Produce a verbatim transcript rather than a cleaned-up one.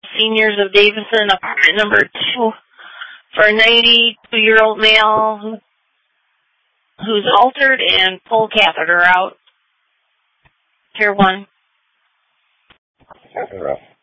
Seniors of Davison, apartment number two, for a ninety-two-year-old male who's altered and pull catheter out. Tier one. Catheter out.